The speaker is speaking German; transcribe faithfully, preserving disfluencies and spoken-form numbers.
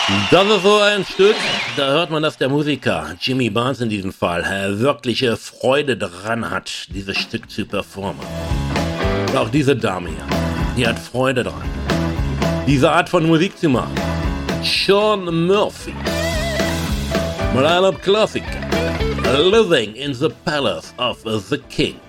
Das ist so ein Stück, da hört man, dass der Musiker, Jimmy Barnes in diesem Fall, äh, wirkliche Freude dran hat, dieses Stück zu performen. Und auch diese Dame hier, die hat Freude dran, diese Art von Musik zu machen. Sean Murphy mit einem Klassiker, Living in the Palace of the King.